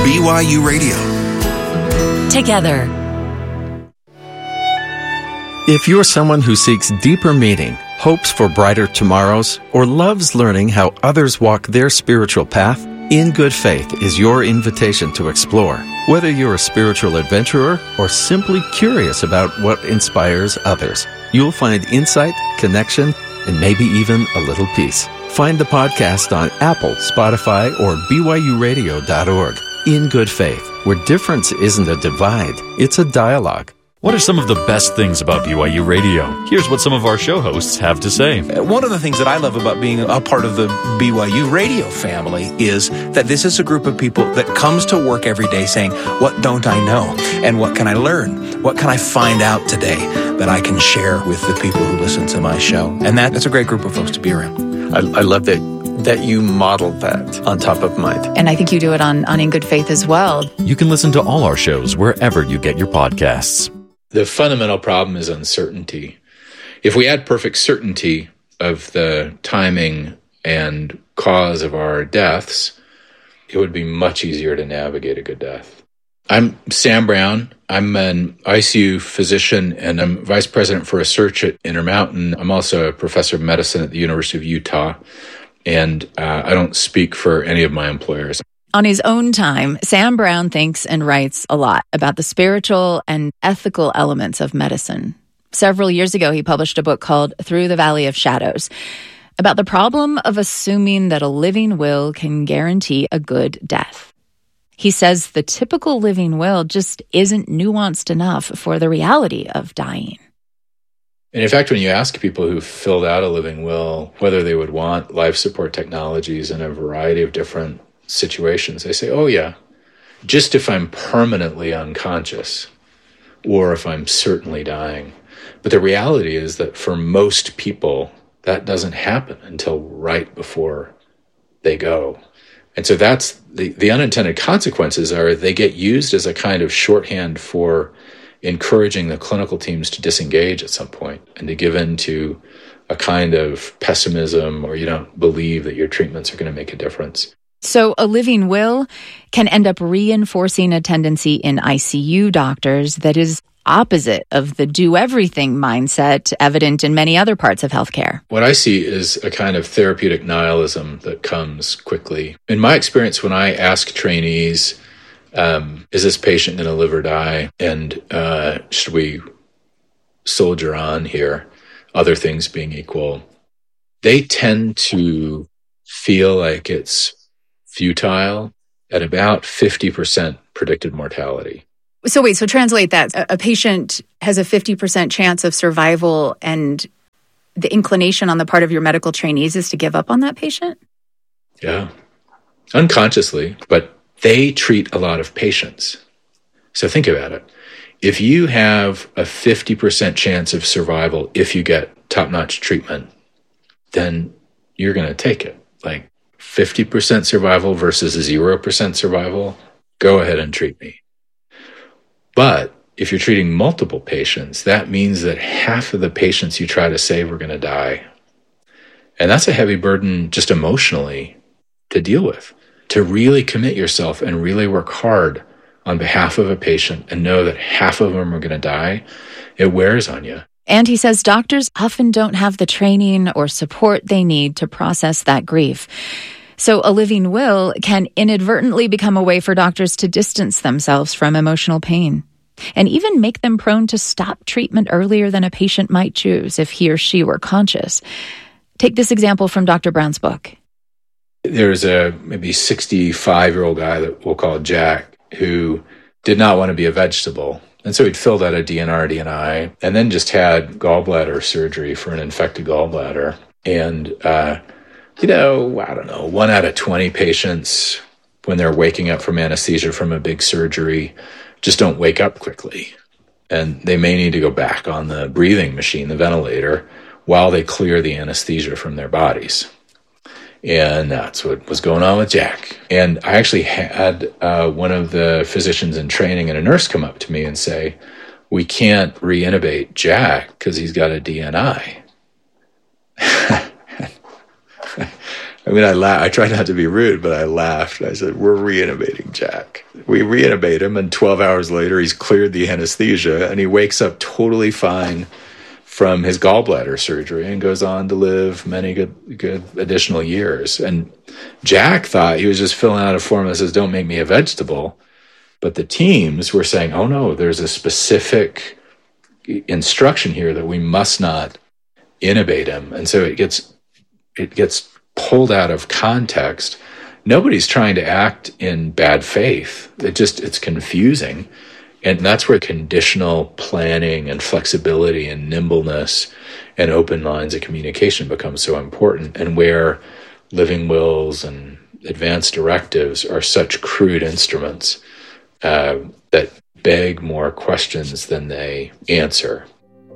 BYU Radio. Together. If you're someone who seeks deeper meaning, hopes for brighter tomorrows, or loves learning how others walk their spiritual path, In Good Faith is your invitation to explore. Whether you're a spiritual adventurer or simply curious about what inspires others, you'll find insight, connection, and maybe even a little peace. Find the podcast on Apple, Spotify, or BYURadio.org. In Good Faith, where difference isn't a divide, it's a dialogue. What are some of the best things about BYU Radio? Here's what some of our show hosts have to say. One of the things that I love about being a part of the BYU Radio family is that this is a group of people that comes to work every day saying, what don't I know? And what can I learn? What can I find out today that I can share with the people who listen to my show? And that's a great group of folks to be around. I love that you modeled that on Top of Mind. And I think you do it on In Good Faith as well. You can listen to all our shows wherever you get your podcasts. The fundamental problem is uncertainty. If we had perfect certainty of the timing and cause of our deaths, it would be much easier to navigate a good death. I'm Sam Brown. I'm an ICU physician, and I'm vice president for research at Intermountain. I'm also a professor of medicine at the University of Utah, and I don't speak for any of my employers. On his own time, Sam Brown thinks and writes a lot about the spiritual and ethical elements of medicine. Several years ago, he published a book called Through the Valley of Shadows about the problem of assuming that a living will can guarantee a good death. He says the typical living will just isn't nuanced enough for the reality of dying. And in fact, when you ask people who filled out a living will whether they would want life support technologies in a variety of different situations, they say, oh yeah, just if I'm permanently unconscious or if I'm certainly dying. But the reality is that for most people, that doesn't happen until right before they go. And so that's the unintended consequences are they get used as a kind of shorthand for encouraging the clinical teams to disengage at some point and to give in to a kind of pessimism, or you don't believe that your treatments are going to make a difference. So a living will can end up reinforcing a tendency in ICU doctors that is opposite of the do-everything mindset evident in many other parts of healthcare. What I see is a kind of therapeutic nihilism that comes quickly. In my experience, when I ask trainees, is this patient going to live or die? And should we soldier on here, other things being equal? They tend to feel like it's futile at about 50% predicted mortality. So wait, so translate that. A patient has a 50% chance of survival, and the inclination on the part of your medical trainees is to give up on that patient? Yeah, unconsciously, but they treat a lot of patients. So think about it. If you have a 50% chance of survival if you get top-notch treatment, then you're going to take it. Like 50% survival versus 0% survival, go ahead and treat me. But if you're treating multiple patients, that means that half of the patients you try to save are going to die. And that's a heavy burden just emotionally to deal with, to really commit yourself and really work hard on behalf of a patient and know that half of them are going to die. It wears on you. And he says doctors often don't have the training or support they need to process that grief. So a living will can inadvertently become a way for doctors to distance themselves from emotional pain and even make them prone to stop treatment earlier than a patient might choose if he or she were conscious. Take this example from Dr. Brown's book. There's a maybe 65-year-old guy that we'll call Jack who did not want to be a vegetable. And so he'd filled out a DNR, DNI, and then just had gallbladder surgery for an infected gallbladder. And, I don't know, 1 out of 20 patients, when they're waking up from anesthesia from a big surgery, just don't wake up quickly. And they may need to go back on the breathing machine, the ventilator, while they clear the anesthesia from their bodies. And that's what was going on with Jack. And I actually had one of the physicians in training and a nurse come up to me and say, we can't re-intubate Jack because he's got a DNI. I mean, I tried not to be rude, but I laughed. I said, we're reintubating Jack. We reintubate him, and 12 hours later, he's cleared the anesthesia, and he wakes up totally fine from his gallbladder surgery and goes on to live many good additional years. And Jack thought he was just filling out a form that says, don't make me a vegetable. But the teams were saying, oh, no, there's a specific instruction here that we must not intubate him. And so it gets pulled out of context. Nobody's trying to act in bad faith. It's confusing. And that's where conditional planning and flexibility and nimbleness and open lines of communication become so important, and where living wills and advanced directives are such crude instruments that beg more questions than they answer.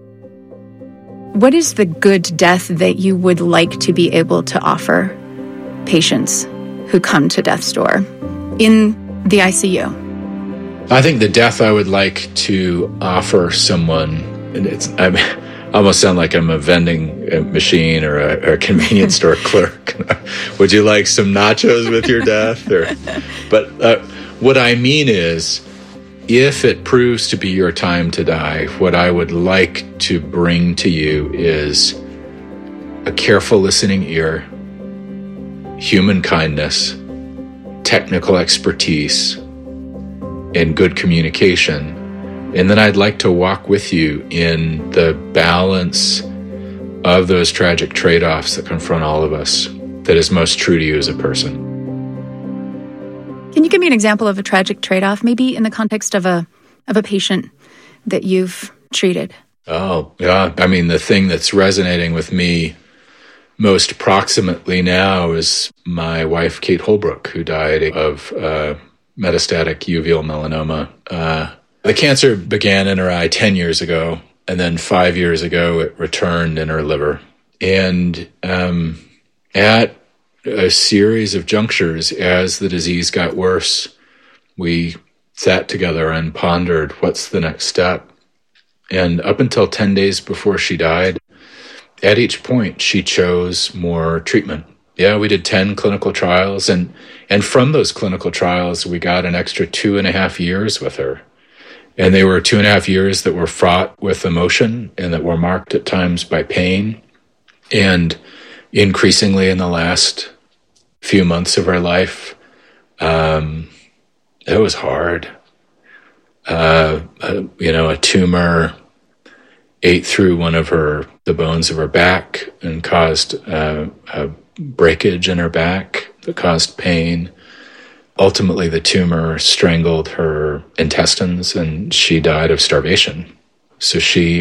What is the good death that you would like to be able to offer patients who come to death's door in the ICU? I think the death I would like to offer someone, and I almost sound like I'm a vending machine or a convenience store clerk. Would you like some nachos with your death? But what I mean is, if it proves to be your time to die, what I would like to bring to you is a careful listening ear, human kindness, technical expertise, and good communication. And then I'd like to walk with you in the balance of those tragic trade-offs that confront all of us that is most true to you as a person. Can you give me an example of a tragic trade-off, maybe in the context of a patient that you've treated? Oh, yeah. I mean, the thing that's resonating with me most proximately now is my wife, Kate Holbrook, who died of metastatic uveal melanoma. The cancer began in her eye 10 years ago, and then 5 years ago it returned in her liver. And at a series of junctures, as the disease got worse, we sat together and pondered what's the next step. And up until 10 days before she died, at each point she chose more treatment. Yeah, we did 10 clinical trials, and from those clinical trials, we got an extra 2.5 years with her. And they were 2.5 years that were fraught with emotion and that were marked at times by pain. And increasingly in the last few months of her life, it was hard. A tumor ate through one of the bones of her back and caused a breakage in her back that caused pain. Ultimately, the tumor strangled her intestines, and she died of starvation. So she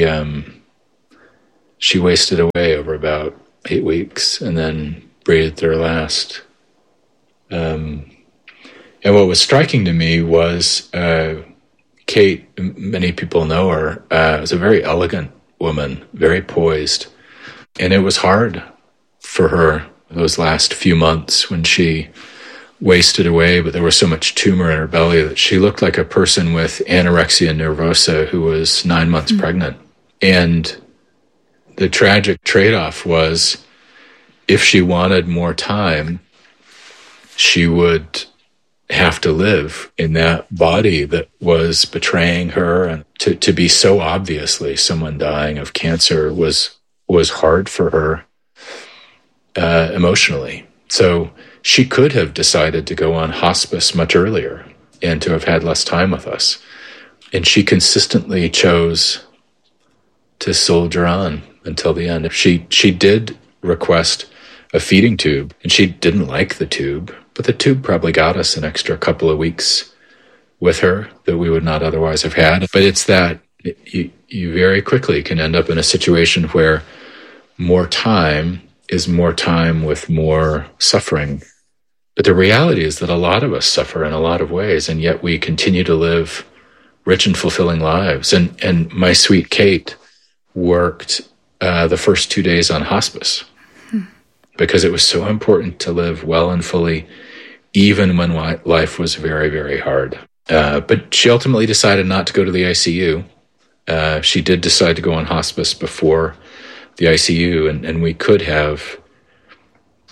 wasted away over about 8 weeks, and then breathed her last. And what was striking to me was Kate. Many people know her. Was a very elegant woman, very poised, and it was hard for her those last few months when she wasted away, but there was so much tumor in her belly that she looked like a person with anorexia nervosa who was 9 months pregnant. And the tragic trade-off was, if she wanted more time, she would have to live in that body that was betraying her. And to be so obviously someone dying of cancer was hard for her emotionally. So she could have decided to go on hospice much earlier and to have had less time with us. And she consistently chose to soldier on until the end. She did request a feeding tube, and she didn't like the tube, but the tube probably got us an extra couple of weeks with her that we would not otherwise have had. But it's that you very quickly can end up in a situation where more time is more time with more suffering. But the reality is that a lot of us suffer in a lot of ways, and yet we continue to live rich and fulfilling lives. And my sweet Kate worked the first 2 days on hospice because it was so important to live well and fully, even when life was very, very hard. But she ultimately decided not to go to the ICU. She did decide to go on hospice before the ICU, and we could have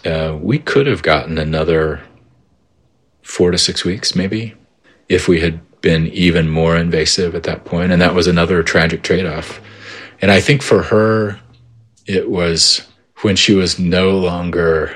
we could have gotten another 4 to 6 weeks, maybe, if we had been even more invasive at that point. And that was another tragic trade-off. And I think for her, it was when she was no longer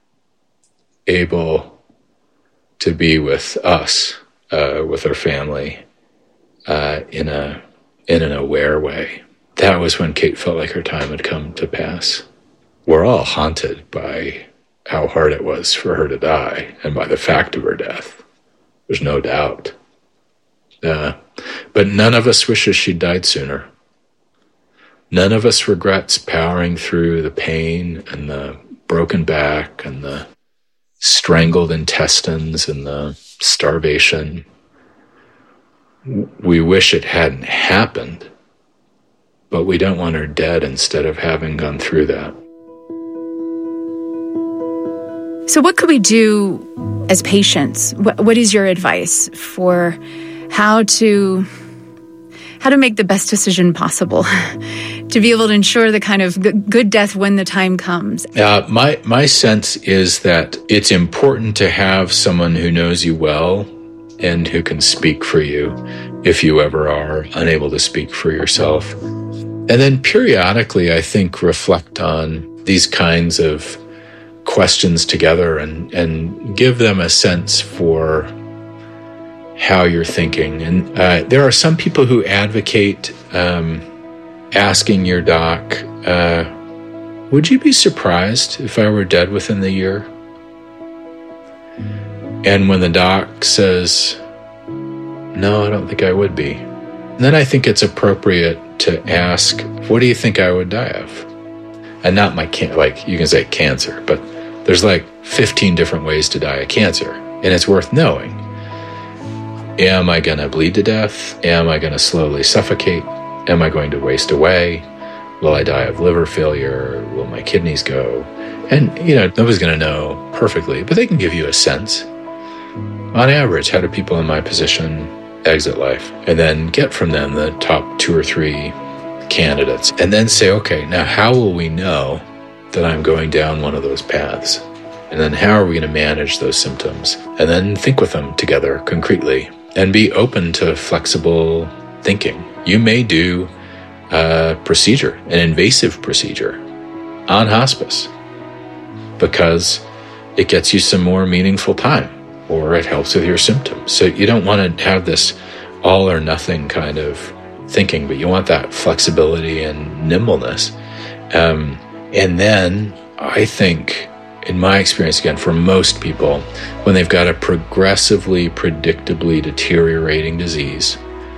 able to be with us, with her family, in an aware way. That was when Kate felt like her time had come to pass. We're all haunted by how hard it was for her to die and by the fact of her death. There's no doubt. But none of us wishes she'd died sooner. None of us regrets powering through the pain and the broken back and the strangled intestines and the starvation. We wish it hadn't happened, but we don't want her dead instead of having gone through that. So what could we do as patients? What is your advice for how to make the best decision possible to be able to ensure the kind of good death when the time comes? My sense is that it's important to have someone who knows you well and who can speak for you if you ever are unable to speak for yourself. And then periodically, I think, reflect on these kinds of questions together and give them a sense for how you're thinking. And there are some people who advocate asking your doc, would you be surprised if I were dead within the year? And when the doc says, no, I don't think I would be, then I think it's appropriate to ask, what do you think I would die of? And not like you can say cancer, but there's like 15 different ways to die of cancer. And it's worth knowing. Am I going to bleed to death? Am I going to slowly suffocate? Am I going to waste away? Will I die of liver failure? Will my kidneys go? And, nobody's going to know perfectly, but they can give you a sense. On average, how do people in my position exit life? And then get from them the top 2 or 3 candidates. And then say, okay, now how will we know that I'm going down one of those paths? And then how are we going to manage those symptoms? And then think with them together concretely and be open to flexible thinking. You may do a procedure, an invasive procedure on hospice because it gets you some more meaningful time or it helps with your symptoms. So you don't want to have this all or nothing kind of thinking, but you want that flexibility and nimbleness. And then I think, in my experience, again, for most people, when they've got a progressively, predictably deteriorating disease,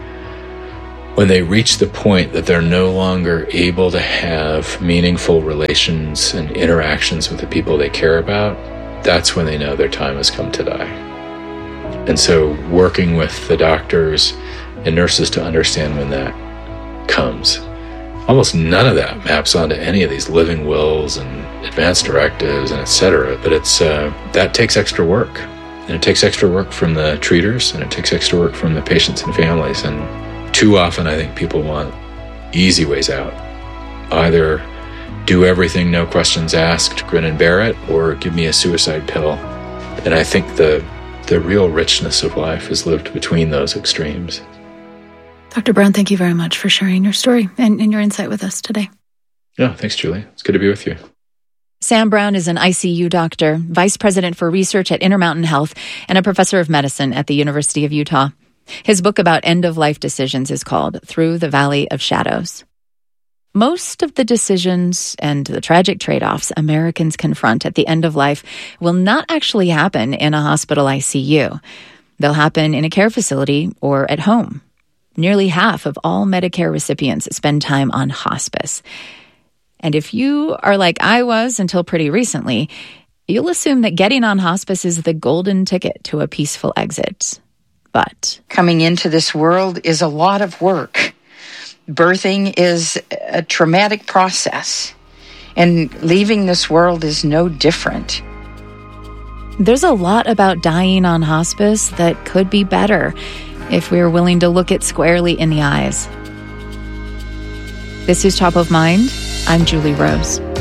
when they reach the point that they're no longer able to have meaningful relations and interactions with the people they care about, that's when they know their time has come to die. And so working with the doctors and nurses to understand when that comes. Almost none of that maps onto any of these living wills and advance directives and et cetera. But it's that takes extra work. And it takes extra work from the treaters and it takes extra work from the patients and families. And too often I think people want easy ways out. Either do everything, no questions asked, grin and bear it, or give me a suicide pill. And I think the real richness of life is lived between those extremes. Dr. Brown, thank you very much for sharing your story and your insight with us today. Yeah, thanks, Julie. It's good to be with you. Sam Brown is an ICU doctor, vice president for research at Intermountain Health, and a professor of medicine at the University of Utah. His book about end-of-life decisions is called Through the Valley of Shadows. Most of the decisions and the tragic trade-offs Americans confront at the end of life will not actually happen in a hospital ICU. They'll happen in a care facility or at home. Nearly half of all Medicare recipients spend time on hospice. And if you are like I was until pretty recently, you'll assume that getting on hospice is the golden ticket to a peaceful exit. But coming into this world is a lot of work. Birthing is a traumatic process, and leaving this world is no different. There's a lot about dying on hospice that could be better if we're willing to look it squarely in the eyes. This is Top of Mind. I'm Julie Rose.